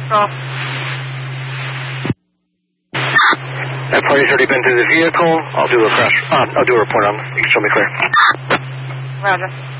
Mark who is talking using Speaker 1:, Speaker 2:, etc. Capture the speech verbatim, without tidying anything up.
Speaker 1: Roll.
Speaker 2: That party's already been to the vehicle. I'll do a crash. Uh, I'll do a report on. You can show me clear.
Speaker 1: Roger.